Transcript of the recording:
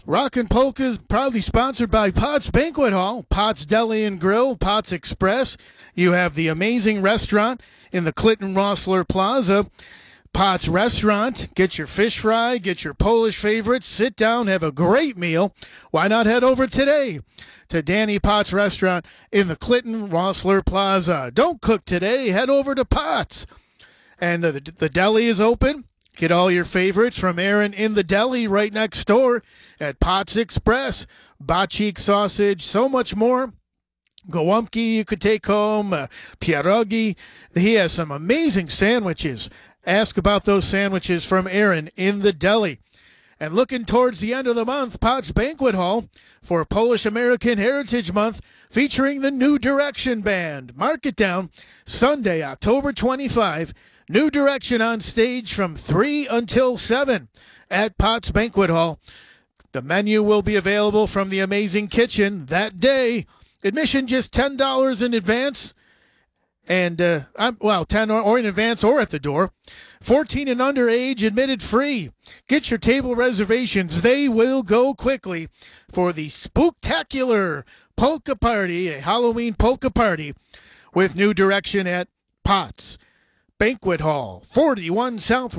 Rockin' Polka is proudly sponsored by Potts Banquet Hall, Potts Deli and Grill, Potts Express. You have the amazing restaurant in the Clinton Rossler Plaza. Potts Restaurant. Get your fish fry, get your Polish favorites, sit down, have a great meal. Why not head over today to Danny Potts Restaurant in the Clinton Rossler Plaza? Don't cook today, head over to Potts. And the deli is open. Get all your favorites from Aaron in the deli right next door at Potts Express. Bacik sausage, so much more. Gołąbki you could take home, pierogi. He has some amazing sandwiches. Ask about those sandwiches from Aaron in the deli. And looking towards the end of the month, Potts Banquet Hall for Polish American Heritage Month featuring the New Direction Band. Mark it down, Sunday, October 25, New Direction on stage from 3 until 7 at Potts Banquet Hall. The menu will be available from the Amazing Kitchen that day. Admission just $10 in advance. And, 10 or in advance or at the door. 14 and under age, admitted free. Get your table reservations. They will go quickly for the Spooktacular Polka Party, a Halloween polka party with New Direction at Potts Banquet Hall, 41 South